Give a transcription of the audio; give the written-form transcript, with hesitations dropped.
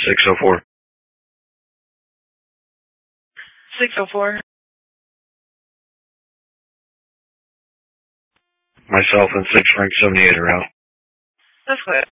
604. 604. Myself and 6 Frank 78 are out. That's clear.